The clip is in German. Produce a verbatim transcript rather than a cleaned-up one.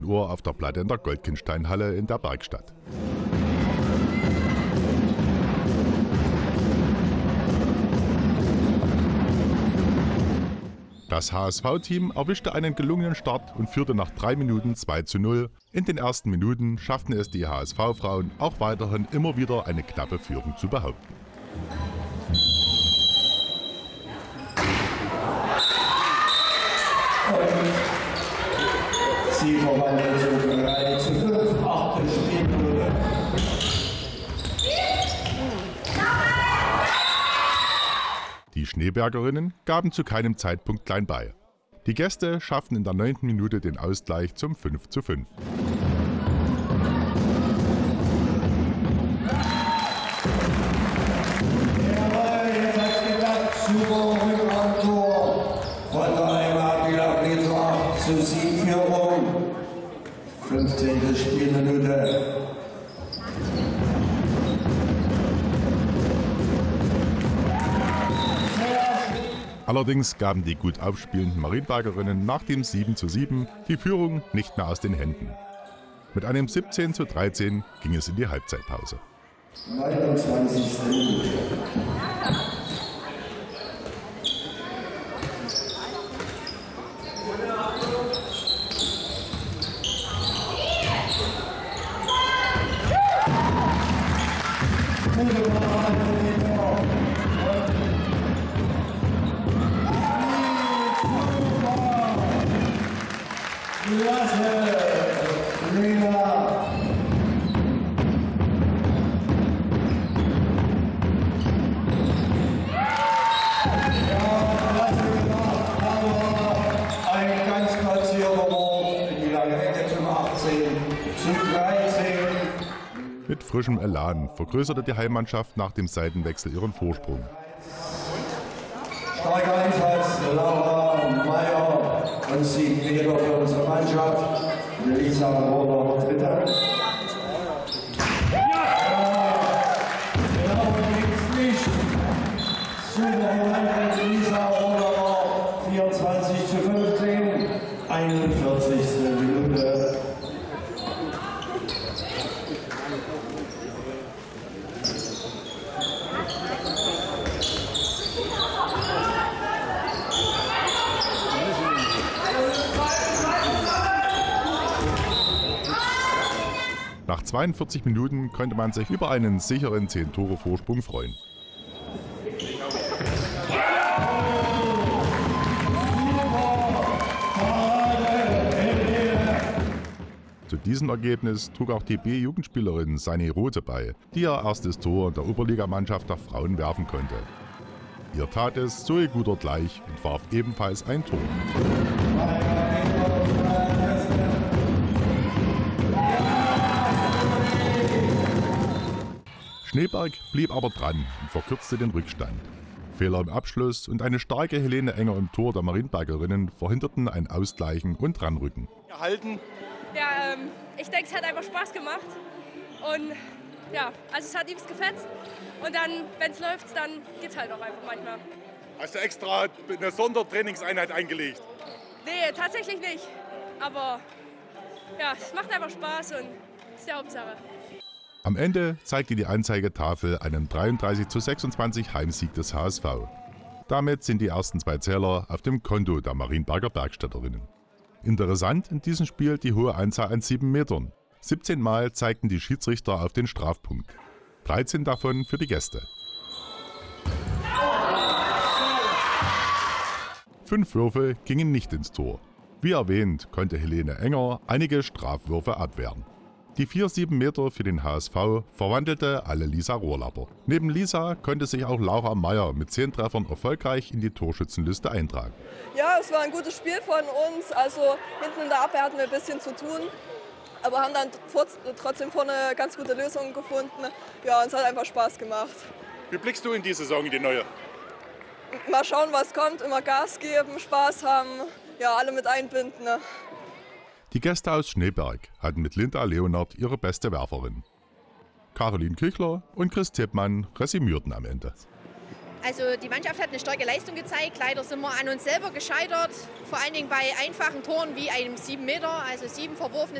Uhr auf der Platte in der Goldkind-Steinhalle in der Bergstadt. Das H S V-Team erwischte einen gelungenen Start und führte nach drei Minuten zwei zu null. In den ersten Minuten schafften es die H S V-Frauen auch weiterhin immer wieder eine knappe Führung zu behaupten. Sie verwandeln zu drei zu fünf, achte Spielminute. Die Schneebergerinnen gaben zu keinem Zeitpunkt klein bei. Die Gäste schafften in der neunten Minute den Ausgleich zum fünf zu fünf. Jawohl, jetzt hat's geklappt. Super Rückraumtor von der Heimat wieder Lisa acht zu sieben Führung. fünfzehnte Spielminute. Allerdings gaben die gut aufspielenden Marienbergerinnen nach dem sieben zu sieben die Führung nicht mehr aus den Händen. Mit einem siebzehn zu dreizehn ging es in die Halbzeitpause. neunundzwanzigste Minute. Mit frischem Elan vergrößerte die Heimmannschaft nach dem Seitenwechsel ihren Vorsprung. Starker Einsatz, Laura Meyer und Sieg wieder für unsere Mannschaft. Lisa Rohler, dritte. Genau geht's nicht. Super Lisa Rohler, vierundzwanzig zu fünfzehn, einundvierzigste Minute. Nach zweiundvierzig Minuten konnte man sich über einen sicheren zehn Tore Vorsprung freuen. Zu diesem Ergebnis trug auch die B-Jugendspielerin Sani Rote bei, die ihr erstes Tor in der Oberligamannschaft der Frauen werfen konnte. Ihr tat es Zoe Guder gleich und warf ebenfalls ein Tor. Schneeberg blieb aber dran und verkürzte den Rückstand. Fehler im Abschluss und eine starke Helene Enger im Tor der Marienbergerinnen verhinderten ein Ausgleichen und Ranrücken. Gehalten. Ja, ähm, ich denke, es hat einfach Spaß gemacht. Und ja, also es hat ihm gefetzt. Und dann, wenn es läuft, dann geht es halt auch einfach manchmal. Hast du extra eine Sondertrainingseinheit eingelegt? Nee, tatsächlich nicht. Aber ja, es macht einfach Spaß und ist die Hauptsache. Am Ende zeigte die Anzeigetafel einen dreiunddreißig zu sechsundzwanzig Heimsieg des H S V. Damit sind die ersten zwei Zähler auf dem Konto der Marienberger Bergstädterinnen. Interessant in diesem Spiel die hohe Anzahl an sieben Metern. siebzehn Mal zeigten die Schiedsrichter auf den Strafpunkt. dreizehn davon für die Gäste. Fünf Würfe gingen nicht ins Tor. Wie erwähnt, konnte Helene Enger einige Strafwürfe abwehren. Die vier sieben Meter für den H S V verwandelte alle Lisa Rohrlapper. Neben Lisa konnte sich auch Laura Meyer mit zehn Treffern erfolgreich in die Torschützenliste eintragen. Ja, es war ein gutes Spiel von uns. Also hinten in der Abwehr hatten wir ein bisschen zu tun, aber haben dann trotzdem vorne ganz gute Lösungen gefunden. Ja, uns hat einfach Spaß gemacht. Wie blickst du in die Saison, in die neue? Mal schauen, was kommt, immer Gas geben, Spaß haben, ja, alle mit einbinden. Ne? Die Gäste aus Schneeberg hatten mit Linda Leonard ihre beste Werferin. Caroline Küchler und Chris Tippmann resümierten am Ende. Also die Mannschaft hat eine starke Leistung gezeigt. Leider sind wir an uns selber gescheitert. Vor allen Dingen bei einfachen Toren wie einem sieben Meter, also sieben verworfene